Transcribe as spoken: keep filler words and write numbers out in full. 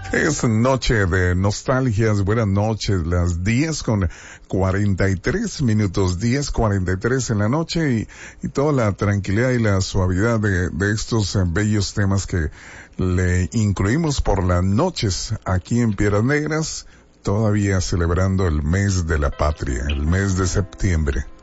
Es noche de nostalgias, buenas noches, las diez con cuarenta y tres minutos, diez cuarenta y tres en la noche y, y toda la tranquilidad y la suavidad de, de estos eh, bellos temas que le incluimos por las noches aquí en Piedras Negras, todavía celebrando el mes de la patria, el mes de septiembre.